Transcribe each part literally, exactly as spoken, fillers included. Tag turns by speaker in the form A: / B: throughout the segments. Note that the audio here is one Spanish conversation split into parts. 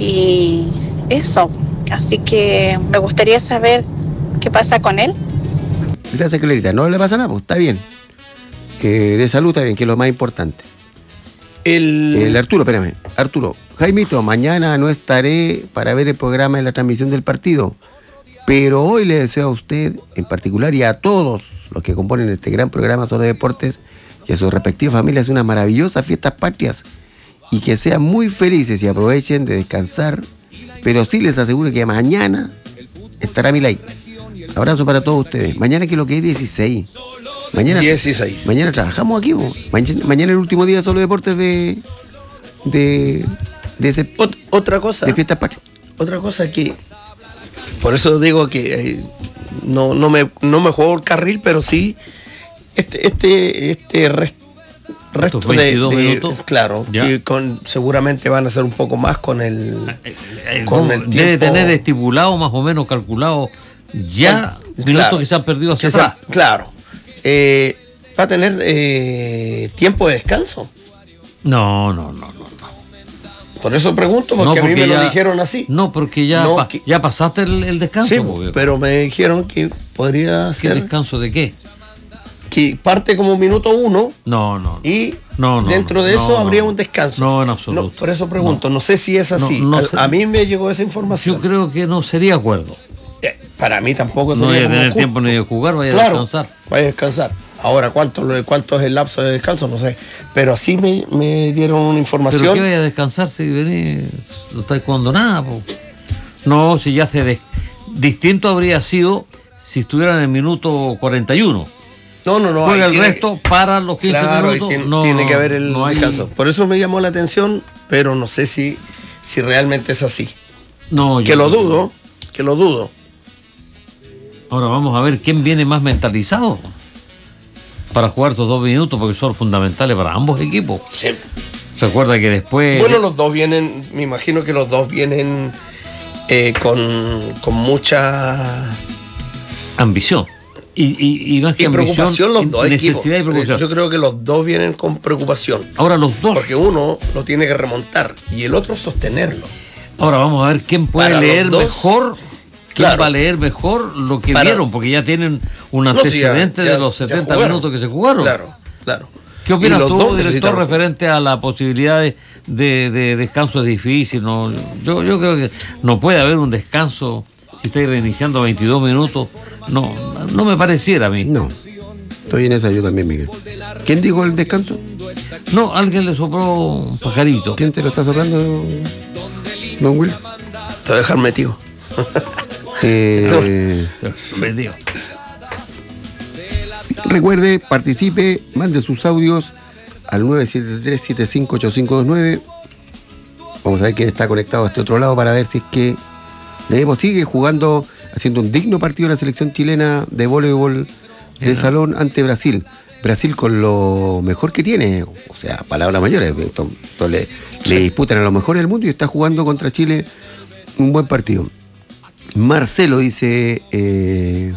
A: y eso. Así que me gustaría saber qué pasa con él.
B: Gracias, Clarita. No le pasa nada, pues está bien. Eh, de salud está bien, que es lo más importante. El... el Arturo, espérame. Arturo, Jaimito, mañana no estaré para ver el programa de la transmisión del partido, pero hoy le deseo a usted en particular y a todos los que componen este gran programa sobre deportes y a sus respectivas familias unas maravillosas fiestas patrias y que sean muy felices y aprovechen de descansar, pero sí les aseguro que mañana estará mi like. Abrazo para todos ustedes. Mañana que lo que es dieciséis. Mañana,
C: dieciséis.
B: Mañana trabajamos aquí, ¿no? Mañana, mañana el último día solo deportes de de, de ese
C: Ot- otra cosa.
B: De fiestas patrias.
C: Otra cosa que por eso digo que eh, no, no me no me juego el carril, pero sí este este este rest, resto de,
D: veintidós
C: de
D: minutos.
C: Claro,
D: Ya.
C: que con seguramente van a ser un poco más con el
D: Eh, eh,
C: con
D: no,
C: el tiempo.
D: debe tener estipulado más o menos calculado ya
C: Claro,
D: minutos que se han perdido hacia
C: que sea-
D: atrás.
C: Claro. Eh, va a tener eh, tiempo de descanso.
D: No, no, no, no. no.
C: Por eso pregunto, porque,
D: No,
C: a mí
D: porque
C: me
D: ya-
C: lo dijeron así.
D: No, porque ya,
C: No,
D: pa-
C: que-
D: ya pasaste el, el descanso.
C: Sí,
D: porque-
C: pero me dijeron que podría
D: ¿Qué
C: ser
D: descanso de qué?
C: que parte como minuto uno
D: No, no. no.
C: y
D: No, no,
C: dentro
D: no,
C: de eso
D: no,
C: habría
D: no.
C: un descanso.
D: No, en absoluto.
C: No, por eso pregunto, no, sé si es así.
D: No, no
C: a,
D: sé.
C: a mí me llegó esa información.
D: Yo creo que no sería acuerdo.
C: Eh, Para mí tampoco
D: No
C: sería
D: vaya a
C: como
D: tener
C: justo.
D: tiempo ni de jugar, vaya a
C: Claro,
D: descansar.
C: vaya a descansar. Ahora, ¿cuánto, lo- cuánto es el lapso de descanso? No sé. Pero así me, me dieron una
D: Pero
C: información.
D: que vaya a descansar si venís, no estáis jugando nada, po. No, si ya se des... distinto habría sido si estuvieran en el minuto cuarenta y uno.
C: No, no, no.
D: Juega
C: ahí
D: el
C: tiene-
D: resto, para los quince
C: Claro, ahí
D: minutos.
C: tiene,
D: no,
C: tiene que haber el
D: no hay-
C: descanso. Por eso me llamó la atención, pero no sé si, si realmente es así.
D: No, yo
C: Que lo
D: creo-
C: dudo, que lo dudo.
D: Ahora vamos a ver quién viene más mentalizado para jugar estos dos minutos, porque son fundamentales para ambos equipos.
C: Sí.
D: Se acuerda que después...
C: Bueno, los dos vienen, me imagino que los dos vienen eh, con, con mucha
D: ambición. Y, y, y más que
C: y
D: ambición,
C: preocupación los dos
D: necesidad
C: equipos.
D: y preocupación.
C: Yo creo que los dos vienen con preocupación.
D: Ahora los dos.
C: Porque uno lo tiene que remontar y el otro sostenerlo.
D: Ahora vamos a ver quién puede
C: Para los
D: leer
C: dos,
D: mejor, quién
C: claro.
D: va a leer mejor lo que
C: Para-
D: vieron, porque ya tienen un
C: No, sí, ya-
D: antecedente
C: ya-
D: de los
C: ya
D: setenta
C: jugaron.
D: minutos que se jugaron.
C: Claro, claro.
D: ¿Qué opinas
C: Y los
D: tú,
C: dos
D: director,
C: necesitan-
D: referente a la posibilidad de, de, de descanso es difícil? ¿No? Yo, yo creo que no puede haber un descanso si estáis reiniciando veintidós minutos. No, no me pareciera a mí.
B: No. Estoy en esa yo también, Miguel. ¿Quién dijo el descanso?
D: No, alguien le sopló un pajarito.
B: ¿Quién te lo está soplando, don Will?
C: Te voy a dejar metido.
B: Eh,
D: Vendido.
B: recuerde, participe, mande sus audios al nueve siete tres, siete cinco ocho cinco dos nueve. Vamos a ver quién está conectado a este otro lado para ver si es que leemos. Sigue jugando, haciendo un digno partido la selección chilena de voleibol de
D: Mira.
B: salón ante Brasil. Brasil con lo mejor que tiene, o sea, palabras mayores, esto, esto le, le disputan a los mejores del mundo y está jugando contra Chile un buen partido. Marcelo dice... Eh,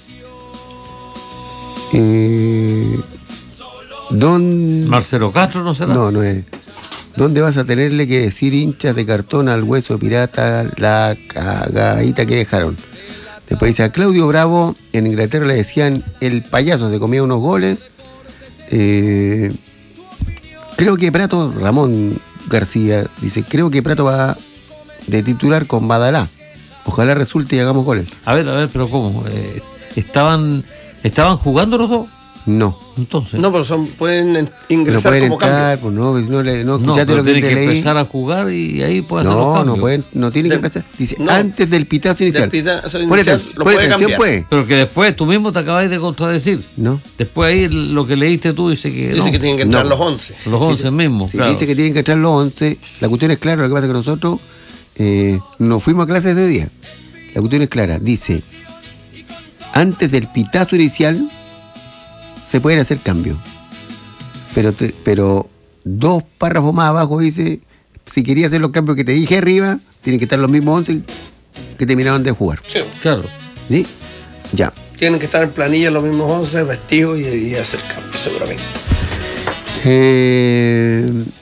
B: eh, Don...
D: Marcelo Castro, ¿no será?
B: No, no es. ¿Dónde vas a tenerle que decir hinchas de cartón al hueso pirata la cagadita que dejaron? Después dice a Claudio Bravo, en Inglaterra le decían el payaso, se comía unos goles. Eh, creo que Prato, Ramón García, dice, creo que Prato va de titular con Badalá. Ojalá resulte y hagamos goles.
D: A ver, a ver, pero ¿cómo? Eh, ¿Estaban estaban jugando los dos?
B: No.
D: Entonces.
C: No, pero son, pueden en-
B: No
C: ingresar
B: pueden
C: como
B: entrar,
C: cambio.
B: pues no, no, le- no
D: No,
B: escuchaste
D: pero
B: lo que
D: tiene
B: te
D: que
B: leí.
D: empezar a jugar y ahí puede hacer los
B: No,
D: cambios.
B: no pueden, no tiene que
C: De-
B: empezar. Dice,
C: no.
B: antes del pitazo inicial.
C: Del pitazo
B: Pon
C: inicial,
B: atención,
C: lo
B: pon
C: puede
B: atención,
C: cambiar.
B: pues.
D: Pero que después tú mismo te acabas de contradecir.
B: No.
D: Después ahí lo que leíste tú dice que
C: Dice
D: no.
C: que tienen que entrar
B: No.
C: los once.
D: Los once mismos,
B: Sí,
D: claro.
B: dice que tienen que entrar los once. La cuestión es clara, lo que pasa es que nosotros eh, no fuimos a clases de día. La cuestión es clara. Dice, antes del pitazo inicial se pueden hacer cambios. Pero, te- pero dos párrafos más abajo dice, si querías hacer los cambios que te dije arriba, tienen que estar los mismos once que terminaron de jugar.
C: Sí.
D: Claro.
B: ¿Sí? Ya.
C: Tienen que estar en planilla los mismos once, vestidos y, y hacer cambios seguramente.
B: Eh,